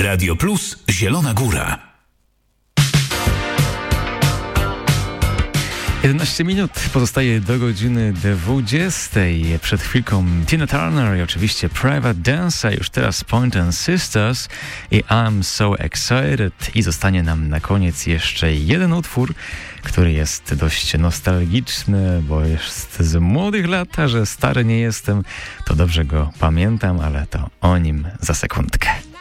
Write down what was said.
Radio Plus Zielona Góra. 11 minut pozostaje do godziny 20. Przed chwilką Tina Turner i oczywiście Private Dancer, już teraz Point and Sisters i I'm So Excited. I zostanie nam na koniec jeszcze jeden utwór, który jest dość nostalgiczny, bo jest z młodych lat, a że stary nie jestem, to dobrze go pamiętam, ale to o nim za sekundkę.